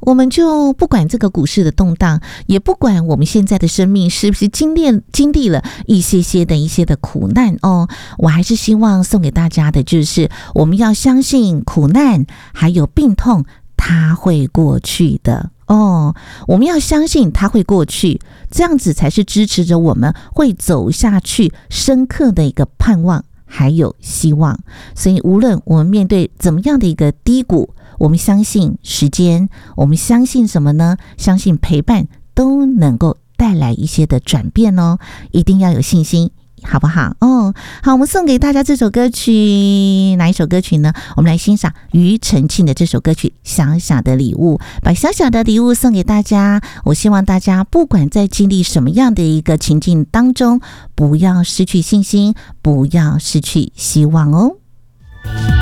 我们就不管这个股市的动荡，也不管我们现在的生命是不是经历了一些的苦难哦，我还是希望送给大家的就是我们要相信苦难还有病痛它会过去的哦，我们要相信它会过去，这样子才是支持着我们会走下去深刻的一个盼望还有希望。所以无论我们面对怎么样的一个低谷，我们相信时间，我们相信什么呢？相信陪伴都能够带来一些的转变哦，一定要有信心，好不好？哦，好，我们送给大家这首歌曲，哪一首歌曲呢？我们来欣赏庾澄庆的这首歌曲《小小的礼物》，把小小的礼物送给大家。我希望大家不管在经历什么样的一个情境当中，不要失去信心，不要失去希望哦。